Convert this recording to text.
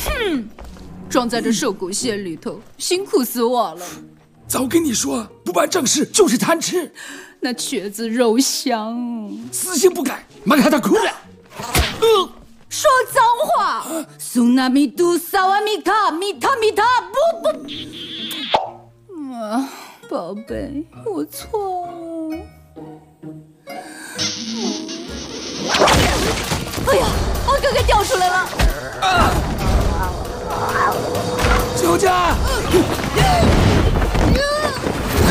装在这瘦骨蟹里头，辛苦死我了。 早跟你说，不办正事就是贪吃。 那瘸子肉香， 死性不改，马卡达哭了。 说脏话！苏纳米杜萨瓦米卡米塔米塔不。宝贝，我错了。哎呀，阿哥给掉出来了！ 救驾！